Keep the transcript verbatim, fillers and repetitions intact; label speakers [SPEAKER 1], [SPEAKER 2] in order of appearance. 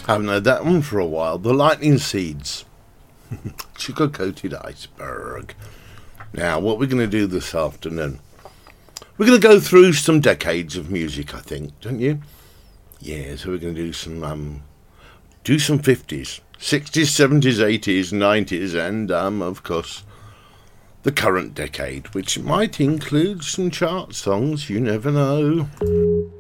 [SPEAKER 1] I haven't heard that one for a while. The Lightning Seeds. Sugar-coated iceberg. Now, what we're going to do this afternoon, we're going to go through some decades of music, I think, don't you? Yeah, so we're going to do some, um, do some fifties, sixties, seventies, eighties, nineties, and, um, of course, the current decade, which might include some chart songs, you never know.